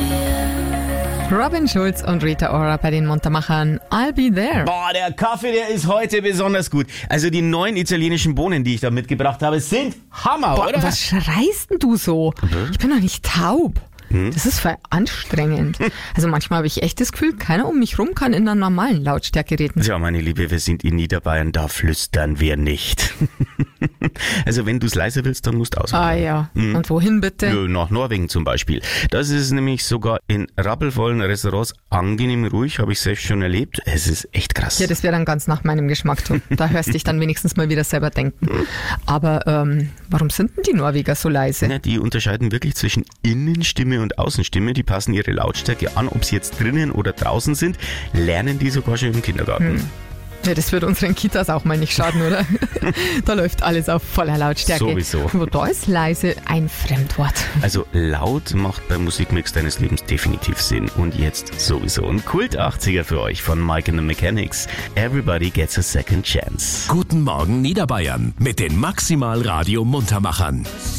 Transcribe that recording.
Robin Schulz und Rita Ora bei den Muntermachern. I'll be there. Boah, der Kaffee, der ist heute besonders gut. Also die neuen italienischen Bohnen, die ich da mitgebracht habe, sind Hammer, Boah, oder? was schreist denn du so? Ich bin doch nicht taub. Das ist voll anstrengend. Also manchmal habe ich echt das Gefühl, keiner um mich rum kann in einer normalen Lautstärke reden. Ja, meine Liebe, wir sind in Niederbayern, da flüstern wir nicht. Also wenn du es leiser willst, dann musst du auswählen. Ah ja, und wohin bitte? Ja, nach Norwegen zum Beispiel. Das ist nämlich sogar in rappelvollen Restaurants angenehm ruhig, habe ich selbst schon erlebt. Es ist echt krass. Ja, das wäre dann ganz nach meinem Geschmack. Du. Da hörst du dich dann wenigstens mal wieder selber denken. Aber warum sind denn die Norweger so leise? Ja, die unterscheiden wirklich zwischen Innenstimme und Außenstimme. Die passen ihre Lautstärke an, ob sie jetzt drinnen oder draußen sind. Lernen die sogar schon im Kindergarten. Ja, das wird unseren Kitas auch mal nicht schaden, oder? Da läuft alles auf voller Lautstärke. Sowieso. Aber da ist leise ein Fremdwort. Also laut macht beim Musikmix deines Lebens definitiv Sinn. Und jetzt sowieso ein Kult-80er für euch von Mike and the Mechanics. Everybody gets a second chance. Guten Morgen Niederbayern mit den Maximal Radio Muntermachern.